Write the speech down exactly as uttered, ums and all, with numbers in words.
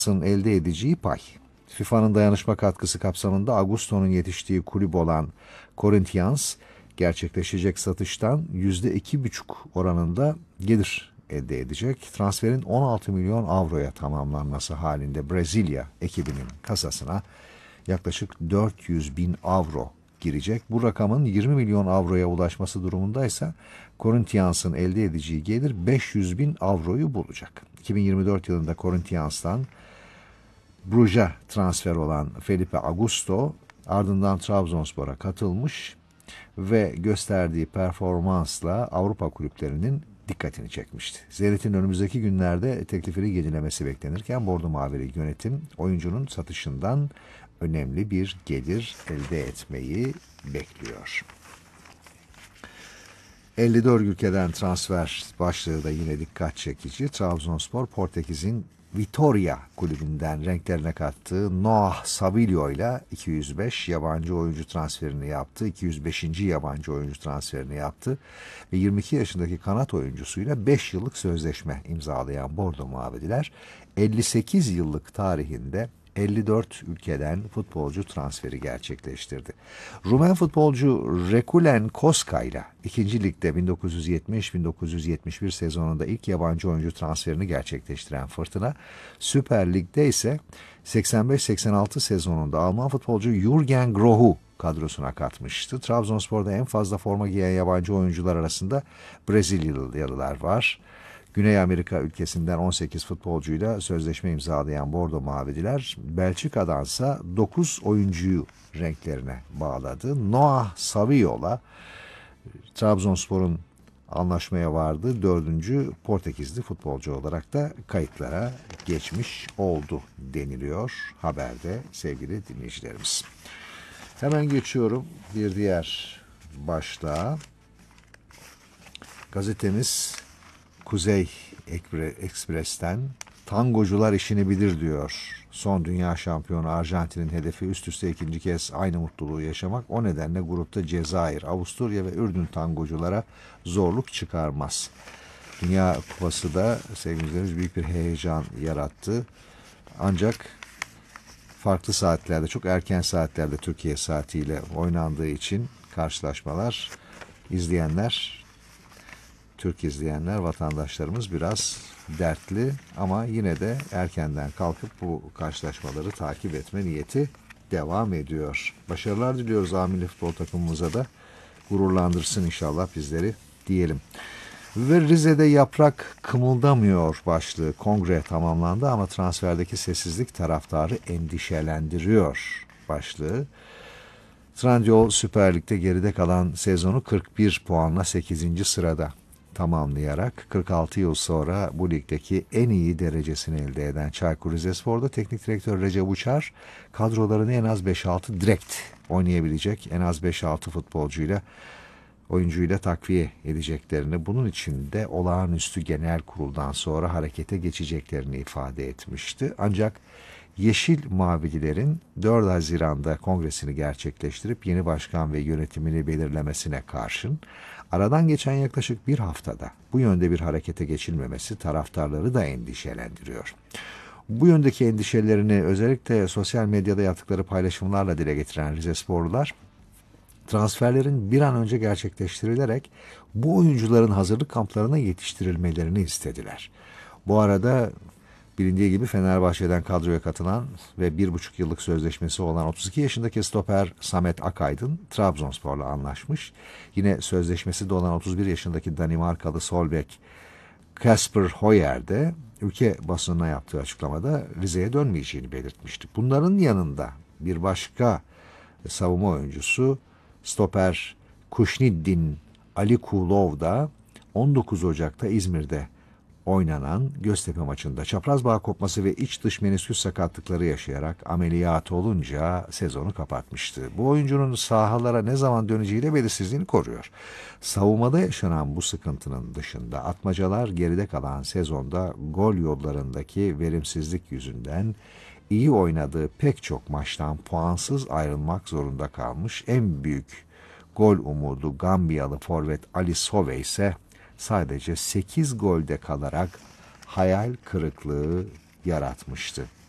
elde edeceği pay. FIFA'nın dayanışma katkısı kapsamında Augusto'nun yetiştiği kulüp olan Corinthians, gerçekleşecek satıştan yüzde iki buçuk oranında gelir elde edecek. Transferin on altı milyon avroya tamamlanması halinde Brezilya ekibinin kasasına yaklaşık dört yüz bin avro girecek. Bu rakamın yirmi milyon avroya ulaşması durumundaysa Corinthians'ın elde edeceği gelir beş yüz bin avroyu bulacak. iki bin yirmi dört yılında Corinthians'tan Bruges'e transfer olan Felipe Augusto ardından Trabzonspor'a katılmış ve gösterdiği performansla Avrupa kulüplerinin dikkatini çekmişti. Zenit'in önümüzdeki günlerde teklifini yenilemesi beklenirken Bordo Mavili yönetim oyuncunun satışından önemli bir gelir elde etmeyi bekliyor. elli dört ülkeden transfer başlığı da yine dikkat çekici. Trabzonspor, Portekiz'in Vitória kulübünden renklerine kattığı Noah Savilio ile iki yüz beş yabancı oyuncu transferini yaptı. iki yüz beşinci yabancı oyuncu transferini yaptı. Ve yirmi iki yaşındaki kanat oyuncusuyla beş yıllık sözleşme imzalayan Bordo Mavililer elli sekiz yıllık tarihinde elli dört ülkeden futbolcu transferi gerçekleştirdi. Rumen futbolcu Rekulen Koska ile ikinci ligde bin dokuz yüz yetmiş bin dokuz yüz yetmiş bir sezonunda ilk yabancı oyuncu transferini gerçekleştiren Fırtına, Süper Lig'de ise seksen beş seksen altı sezonunda Alman futbolcu Jürgen Groh'u kadrosuna katmıştı. Trabzonspor'da en fazla forma giyen yabancı oyuncular arasında Brezilyalılar var. Güney Amerika ülkesinden on sekiz futbolcuyla sözleşme imzalayan Bordo Mavililer, Belçika'dansa dokuz oyuncuyu renklerine bağladı. Noah Savio'la Trabzonspor'un anlaşmaya vardığı dördüncü Portekizli futbolcu olarak da kayıtlara geçmiş oldu deniliyor haberde sevgili dinleyicilerimiz. Hemen geçiyorum bir diğer başlığa. Gazetemiz Kuzey Ekspres'ten tangocular işini bilir diyor. Son dünya şampiyonu Arjantin'in hedefi üst üste ikinci kez aynı mutluluğu yaşamak. O nedenle grupta Cezayir, Avusturya ve Ürdün tangoculara zorluk çıkarmaz. Dünya Kupası da sevgililerimiz büyük bir heyecan yarattı. Ancak farklı saatlerde, çok erken saatlerde Türkiye saatiyle oynandığı için karşılaşmalar izleyenler Türk izleyenler, vatandaşlarımız biraz dertli ama yine de erkenden kalkıp bu karşılaşmaları takip etme niyeti devam ediyor. Başarılar diliyoruz A Milli Futbol takımımıza da. Gururlandırsın inşallah bizleri diyelim. Ve Rize'de yaprak kımıldamıyor başlığı kongre tamamlandı ama transferdeki sessizlik taraftarı endişelendiriyor başlığı. Trendyol Süper Lig'de geride kalan sezonu kırk bir puanla sekizinci sırada tamamlayarak kırk altı yıl sonra bu ligdeki en iyi derecesini elde eden Çaykur Rizespor'da teknik direktör Recep Uçar kadrolarını en az beş altı direkt oynayabilecek en az beş altı futbolcuyla oyuncuyla takviye edeceklerini, bunun için de olağanüstü genel kuruldan sonra harekete geçeceklerini ifade etmişti. Ancak Yeşil Mavililerin dört Haziran'da kongresini gerçekleştirip yeni başkan ve yönetimini belirlemesine karşın aradan geçen yaklaşık bir haftada bu yönde bir harekete geçilmemesi taraftarları da endişelendiriyor. Bu yöndeki endişelerini özellikle sosyal medyada yaptıkları paylaşımlarla dile getiren Rizesporlular, transferlerin bir an önce gerçekleştirilerek bu oyuncuların hazırlık kamplarına yetiştirilmelerini istediler. Bu arada bilindiği gibi Fenerbahçe'den kadroya katılan ve bir buçuk yıllık sözleşmesi olan otuz iki yaşındaki stoper Samet Akaydın Trabzonspor'la anlaşmış. Yine sözleşmesi de olan otuz bir yaşındaki Danimarkalı sol bek Kasper Højer de ülke basınına yaptığı açıklamada Rize'ye dönmeyeceğini belirtmişti. Bunların yanında bir başka savunma oyuncusu stoper Kuşniddin Alikulov da on dokuz Ocak'ta İzmir'de oynanan Göztepe maçında çapraz bağ kopması ve iç dış menisküs sakatlıkları yaşayarak ameliyat olunca sezonu kapatmıştı. Bu oyuncunun sahalara ne zaman döneceğiyle belirsizliğini koruyor. Savunmada yaşanan bu sıkıntının dışında atmacalar geride kalan sezonda gol yollarındaki verimsizlik yüzünden iyi oynadığı pek çok maçtan puansız ayrılmak zorunda kalmış. En büyük gol umudu Gambiyalı forvet Ali Sove ise sadece sekiz golde kalarak hayal kırıklığı yaratmıştı.